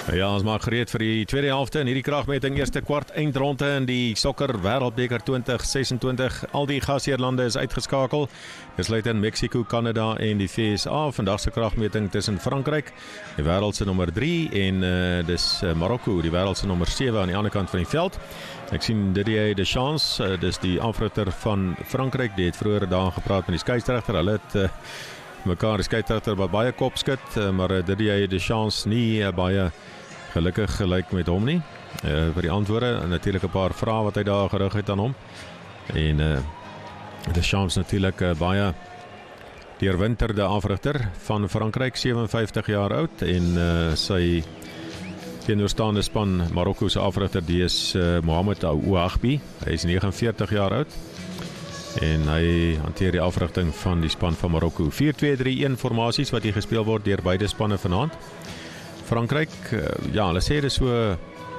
Ja, ons maak gereed vir die tweede helfte in hierdie kragmeting, eerste kwart eindronde in die sokker wêreldbeker 2026. Al die gasheerlande is uitgeskakel. Dit sluit in Mexico, Kanada en die VSA. Vandag se kragmeting tussen Frankryk, die wêreld se nommer 3 en dis Marokko, die wêreld se nommer 7 aan die ander kant van die veld. Ek sien Didier Deschamps, dis die afritter van Frankryk, die het vroeër dae gepraat met die skeieregter. Hulle het mekaar die skeieregter wat baie kop skud, maar Didier Deschamps nie baie gelukkig gelyk met hom nie. Vir die antwoorde, en natuurlik 'n paar vrae wat hy daar gerig het aan hom. En Deschamps natuurlik baie deurwinterde afrigter van Frankryk, 57 jaar oud, en sy teenoorstaande span Marokko se afrigter, die is Mohamed Ouahbi. Hy is 49 jaar oud en hy hanteer die afrigting van die span van Marokko. 4-2-3-1 formasies wat hier gespeel word deur beide spanne vanaand. Frankryk, ja, hulle sê dit is so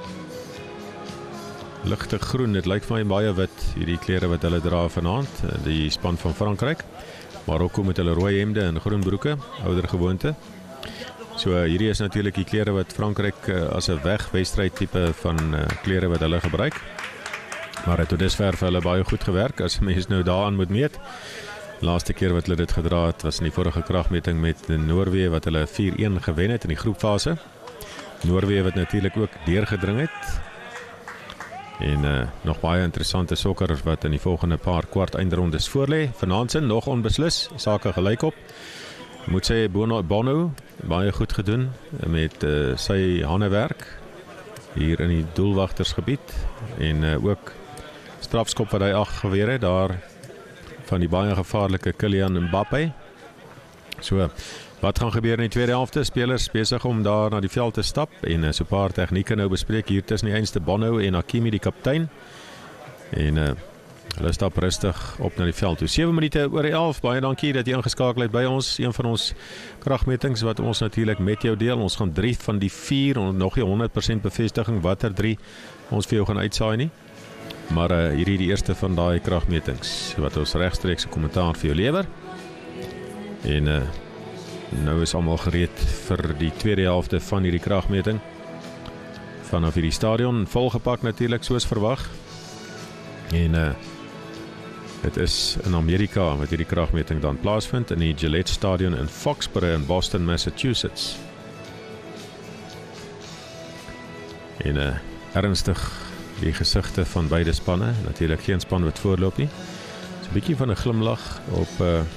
ligte groen, dit lyk vir my baie wit, hierdie klere wat hulle dra vanaand, die span van Frankryk. Marokko met hulle rooi hemde en groen broeke, ouder gewoonte. So hierdie is natuurlik die klere wat Frankryk as 'n wegwedstryd tipe van klere wat hulle gebruik. Maar tot dusver vir hulle baie goed gewerk, as mens nou daaraan moet meet. Laaste keer wat hulle dit gedra het, was in die vorige kragmeting met Noorwe, wat hulle 4-1 gewen het in die groepfase. Noorwe wat natuurlik ook deurgedring het. En nog baie interessante sokker wat in die volgende paar kwart eindrondes voorlê. Vanaand se nog onbeslis, sake gelyk op. Moet sê Bono baie goed gedoen met sy handewerk hier in die doelwagtersgebied, en ook strafskop wat hy geweer het daar van die baie gevaarlike Kylian Mbappé. So, wat gaan gebeur in die tweede helfte? Spelers besig om daar na die veld te stap en so 'n paar tegnieke nou bespreek hier tussen die einste Bono en Hakimi die kaptein. En hulle stap rustig op na die veld toe. 7 minute oor 11. Baie dankie dat jy ingeskakel het by ons. Een van ons kragmetings wat ons natuurlik met jou deel. Ons gaan 3 van die 4, nog nie 100% bevestiging watter 3 ons vir jou gaan uitsaai nie. Maar hierdie die eerste van daai kragmetings wat ons regstreekse kommentaar vir jou lewer. En nou is almal gereed vir die tweede helfte van hierdie kragmeting. Vanaf hierdie stadion volgepak natuurlik soos verwag. En dit is in Amerika wat hierdie kragmeting dan plaasvind in die Gillette Stadion in Foxborough in Boston, Massachusetts. En ernstig die gesigte van beide spanne, natuurlik geen span wat voorloop nie. So 'n bietjie van 'n glimlag op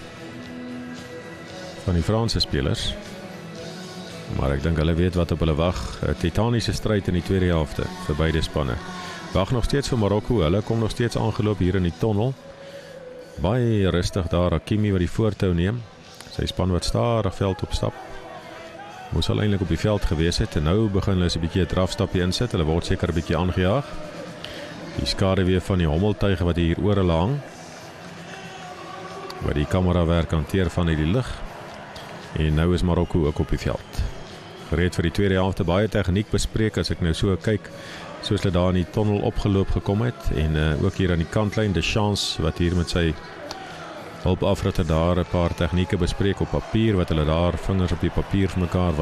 van die Franse spelers. Maar ek dink hulle weet wat op hulle wag. 'n Titaniese stryd in die tweede helfte vir beide spanne. Wag nog steeds vir Marokko, hulle kom nog steeds aangeloop hier in die tunnel. Baie rustig daar, Hakimi wat die voortou neem. Sy span wat stadig veld op stap. Moes al eintlik op die veld gewees het, en nou begin hulle so 'n bietjie 'n drafstapie insit. Hulle word seker 'n bietjie aangejaag. Die skaduwee van die hommeltuig wat hier oor hulle hang, wat die kamerawerk hanteer van die lug. En nou is Marokko ook op die veld. Gereed vir die tweede helfte, baie tegniek bespreek as ek nou so kyk, soos hulle daar in die tunnel opgeloop gekom het, en ook hier aan die kantlyn, Deschamps wat hier met sy hulpafritter daar 'n paar tegnieke bespreek op papier, wat hulle daar vingers op die papier vir mekaar